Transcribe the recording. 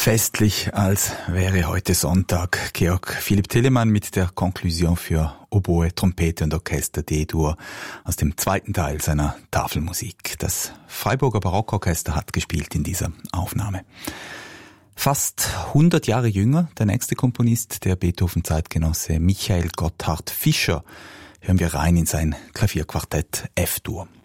Festlich, als wäre heute Sonntag. Georg Philipp Telemann mit der Konklusion für Oboe, Trompete und Orchester D-Dur aus dem zweiten Teil seiner Tafelmusik. Das Freiburger Barockorchester hat gespielt in dieser Aufnahme. Fast 100 Jahre jünger, der nächste Komponist, der Beethoven-Zeitgenosse Michael Gotthard Fischer, hören wir rein in sein Klavierquartett F-Dur.